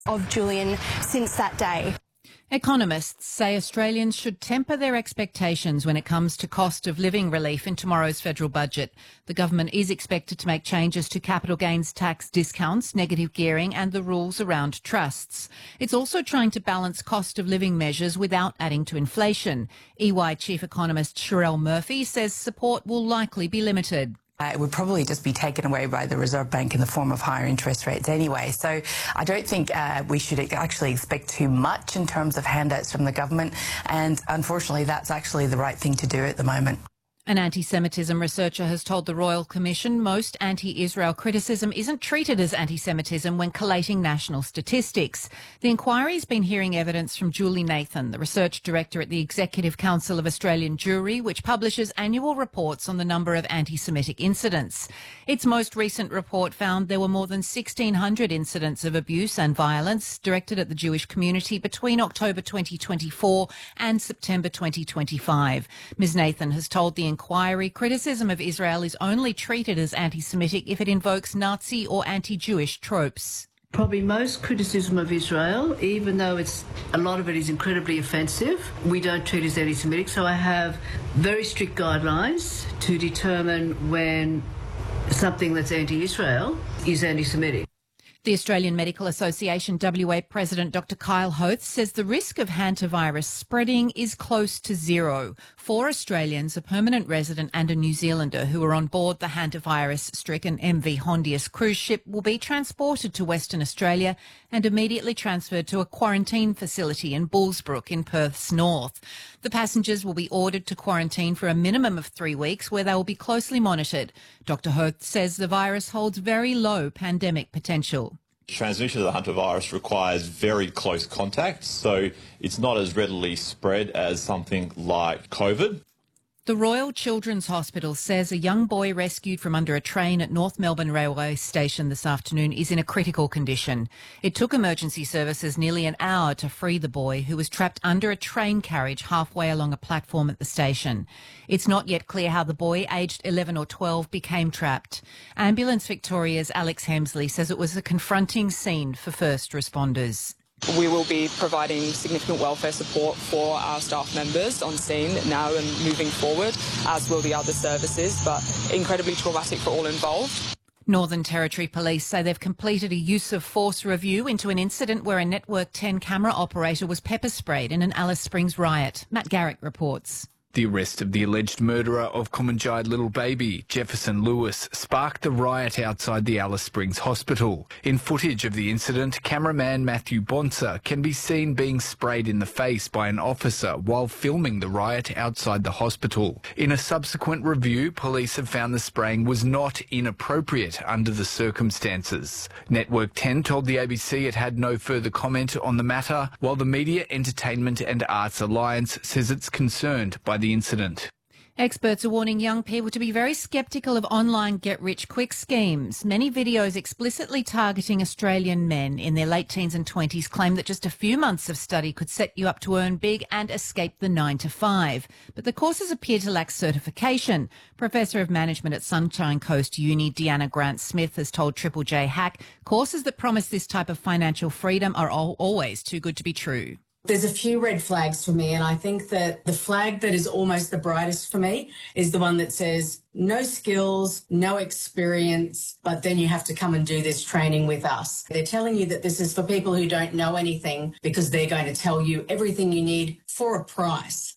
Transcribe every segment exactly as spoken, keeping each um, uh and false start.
of Julian since that day. Economists say Australians should temper their expectations when it comes to cost of living relief in tomorrow's federal budget. The government is expected to make changes to capital gains tax discounts, negative gearing and the rules around trusts. It's also trying to balance cost of living measures without adding to inflation. E Y Chief Economist Sherelle Murphy says support will likely be limited. It would probably just be taken away by the Reserve Bank in the form of higher interest rates anyway. So I don't think uh, we should actually expect too much in terms of handouts from the government. And unfortunately, that's actually the right thing to do at the moment. An anti-Semitism researcher has told the Royal Commission most anti-Israel criticism isn't treated as anti-Semitism when collating national statistics. The inquiry's been hearing evidence from Julie Nathan, the research director at the Executive Council of Australian Jewry, which publishes annual reports on the number of anti-Semitic incidents. Its most recent report found there were more than sixteen hundred incidents of abuse and violence directed at the Jewish community between October twenty twenty-four and September twenty twenty-five. Ms Nathan has told the inquiry criticism of Israel is only treated as anti-Semitic if it invokes Nazi or anti-Jewish tropes. Probably most criticism of Israel, even though it's a lot of it is incredibly offensive, we don't treat as anti-Semitic. So I have very strict guidelines to determine when something that's anti-Israel is anti-Semitic. The Australian Medical Association W A President Doctor Kyle Hoth says the risk of hantavirus spreading is close to zero. Four Australians, a permanent resident and a New Zealander who are on board the hantavirus-stricken M V Hondius cruise ship will be transported to Western Australia and immediately transferred to a quarantine facility in Bullsbrook in Perth's north. The passengers will be ordered to quarantine for a minimum of three weeks where they will be closely monitored. Doctor Hoth says the virus holds very low pandemic potential. Transmission of the hantavirus requires very close contact, so it's not as readily spread as something like COVID. The Royal Children's Hospital says a young boy rescued from under a train at North Melbourne Railway Station this afternoon is in a critical condition. It took emergency services nearly an hour to free the boy, who was trapped under a train carriage halfway along a platform at the station. It's not yet clear how the boy, aged eleven or twelve, became trapped. Ambulance Victoria's Alex Hemsley says it was a confronting scene for first responders. We will be providing significant welfare support for our staff members on scene now and moving forward, as will the other services, but incredibly traumatic for all involved. Northern Territory Police say they've completed a use of force review into an incident where a Network ten camera operator was pepper sprayed in an Alice Springs riot. Matt Garrick reports. The arrest of the alleged murderer of Comanjide little baby, Jefferson Lewis, sparked the riot outside the Alice Springs Hospital. In footage of the incident, cameraman Matthew Bonser can be seen being sprayed in the face by an officer while filming the riot outside the hospital. In a subsequent review, police have found the spraying was not inappropriate under the circumstances. Network ten told the A B C it had no further comment on the matter, while the Media, Entertainment and Arts Alliance says it's concerned by the incident. Experts are warning young people to be very sceptical of online get-rich-quick schemes. Many videos explicitly targeting Australian men in their late teens and twenties claim that just a few months of study could set you up to earn big and escape the nine to five. But the courses appear to lack certification. Professor of Management at Sunshine Coast Uni, Deanna Grant-Smith, has told Triple J Hack courses that promise this type of financial freedom are all, always too good to be true. There's a few red flags for me, and I think that the flag that is almost the brightest for me is the one that says no skills, no experience, but then you have to come and do this training with us. They're telling you that this is for people who don't know anything because they're going to tell you everything you need for a price.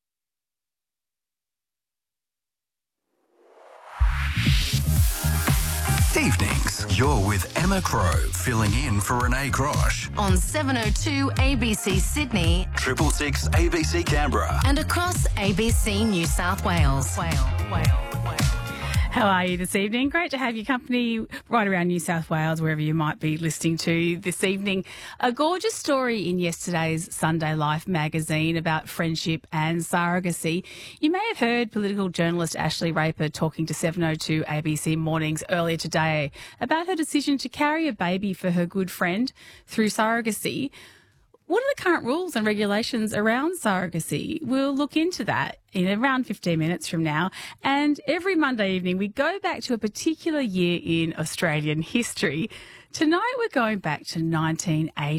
Evenings, you're with Emma Crow, filling in for Renee Grosh. On seven oh two A B C Sydney, Triple Six A B C Canberra. and across A B C New South Wales. How are you this evening? Great to have your company right around New South Wales, wherever you might be listening to this evening. A gorgeous story in yesterday's Sunday Life magazine about friendship and surrogacy. You may have heard political journalist Ashley Raper talking to seven oh two A B C Mornings earlier today about her decision to carry a baby for her good friend through surrogacy. What are the current rules and regulations around surrogacy? We'll look into that in around fifteen minutes from now. And every Monday evening, we go back to a particular year in Australian history. Tonight, we're going back to nineteen eighty.